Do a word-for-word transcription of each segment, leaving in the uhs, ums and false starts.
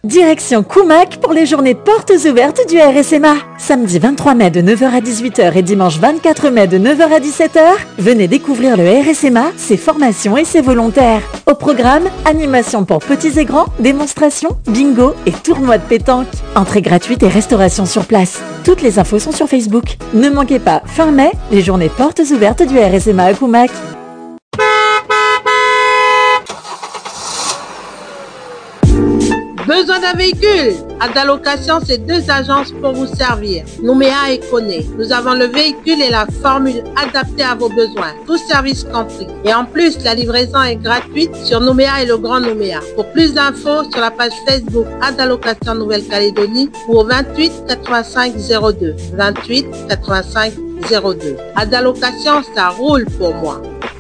Direction Koumak pour les journées portes ouvertes du R S M A. Samedi vingt-trois mai de neuf heures à dix-huit heures et dimanche vingt-quatre mai de neuf heures à dix-sept heures, venez découvrir le R S M A, ses formations et ses volontaires. Au programme, animation pour petits et grands, démonstrations, bingo et tournois de pétanque. Entrée gratuite et restauration sur place. Toutes les infos sont sur Facebook. Ne manquez pas, fin mai, les journées portes ouvertes du R S M A à Koumak. Besoin d'un véhicule? Adalocation, c'est deux agences pour vous servir. Nouméa et Koné. Nous avons le véhicule et la formule adaptée à vos besoins. Tout service compris. Et en plus, la livraison est gratuite sur Nouméa et le Grand Nouméa. Pour plus d'infos, sur la page Facebook Adalocation Nouvelle-Calédonie ou au vingt-huit quatre-vingt-cinq zéro deux. vingt-huit quatre-vingt-cinq zéro deux. Adalocation, ça roule pour moi.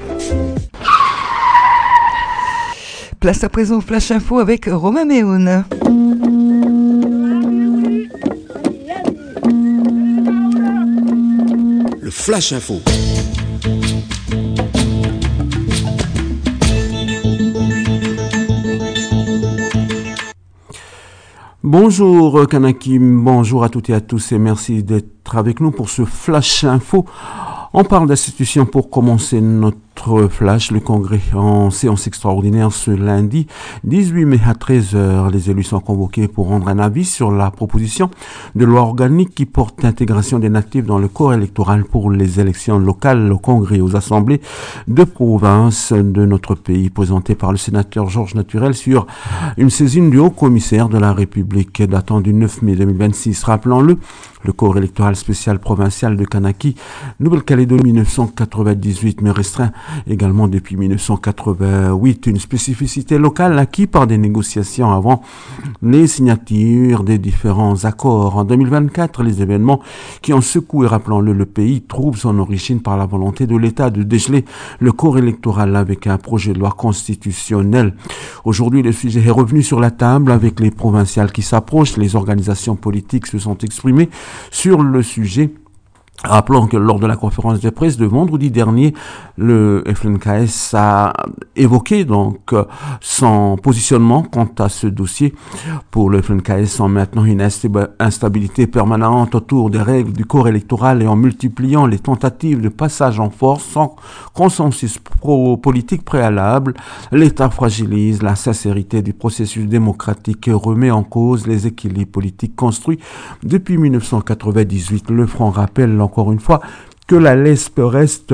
Place à présent au Flash Info avec Romain Méhoun. Le Flash Info. Bonjour Kanakim, bonjour à toutes et à tous et merci d'être avec nous pour ce Flash Info. On parle d'institutions pour commencer notre flash. Le Congrès en séance extraordinaire ce lundi dix-huit mai à treize heures. Les élus sont convoqués pour rendre un avis sur la proposition de loi organique qui porte l'intégration des natifs dans le corps électoral pour les élections locales au Congrès et aux assemblées de province de notre pays, présentée par le sénateur Georges Naturel sur une saisine du haut-commissaire de la République datant du neuf mai deux mille vingt-six. Rappelons-le, le corps électoral spécial provincial de Kanaki, Nouvelle-Calédonie mille neuf cent quatre-vingt-dix-huit, mais restreint également depuis mille neuf cent quatre-vingt-huit, une spécificité locale acquise par des négociations avant les signatures des différents accords. En deux mille vingt-quatre, les événements qui ont secoué, rappelons-le, le pays trouvent son origine par la volonté de l'État de dégeler le corps électoral avec un projet de loi constitutionnel. Aujourd'hui, le sujet est revenu sur la table avec les provinciales qui s'approchent. Les organisations politiques se sont exprimées sur le sujet. Rappelons que lors de la conférence de presse de vendredi dernier, le F N K S a évoqué donc son positionnement quant à ce dossier. Pour le F N K S, en maintenant une instabilité permanente autour des règles du corps électoral et en multipliant les tentatives de passage en force sans consensus pro-politique préalable, l'État fragilise la sincérité du processus démocratique et remet en cause les équilibres politiques construits depuis mille neuf cent quatre-vingt-dix-huit. Le Front rappelle encore une fois que la L E S P reste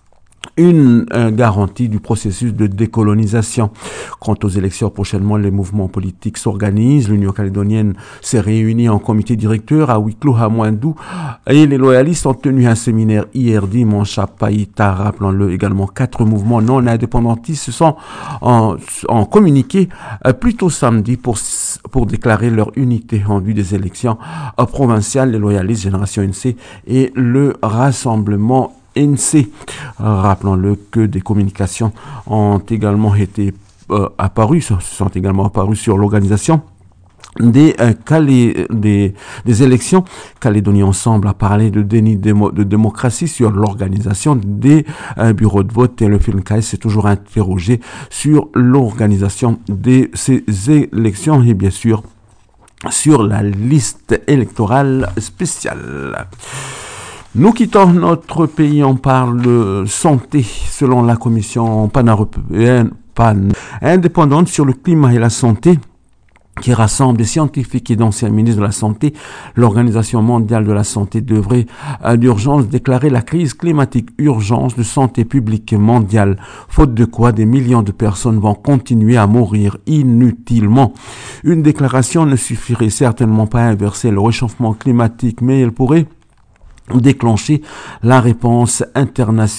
une euh, garantie du processus de décolonisation. Quant aux élections prochainement, les mouvements politiques s'organisent. L'Union calédonienne s'est réunie en comité directeur à huis clos à Moindou et les loyalistes ont tenu un séminaire hier dimanche à Païta. Rappelons-le également, quatre mouvements non indépendantistes se sont en, en communiqué euh, plus tôt samedi pour, pour déclarer leur unité en vue des élections euh, provinciales. Les loyalistes Génération N C et le Rassemblement N C. Rappelons-le que des communications ont également été euh, apparues, sont également apparues sur l'organisation des, euh, calé, des, des élections. Calédonie Ensemble a parlé de déni de, démo, de démocratie sur l'organisation des euh, bureaux de vote et le F N K S s'est toujours interrogé sur l'organisation de ces élections et bien sûr sur la liste électorale spéciale. Nous quittons notre pays, on parle de santé. Selon la commission pan-européenne, pan indépendante sur le climat et la santé, qui rassemble des scientifiques et d'anciens ministres de la Santé, l'Organisation mondiale de la santé devrait d'urgence déclarer la crise climatique urgence de santé publique mondiale, faute de quoi des millions de personnes vont continuer à mourir inutilement. Une déclaration ne suffirait certainement pas à inverser le réchauffement climatique, mais elle pourrait déclencher la réponse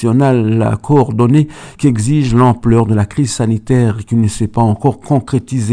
internationale coordonnée qui exige l'ampleur de la crise sanitaire et qui ne s'est pas encore concrétisée.